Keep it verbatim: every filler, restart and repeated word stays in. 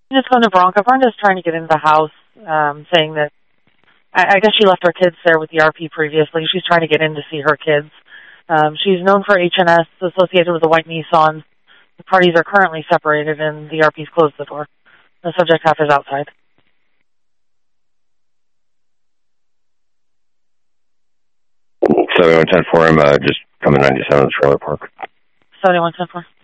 Just going to Bronca. Brenda's trying to get into the house, um, saying that I, I guess she left her kids there with the R P previously. She's trying to get in to see her kids. Um, she's known for H and S, associated with the white Nissan. The parties are currently separated, and the R P's closed the door. The subject half is outside. seventy-one ten for him, uh, just coming ninety-seven Trailer Park. seventy-one ten for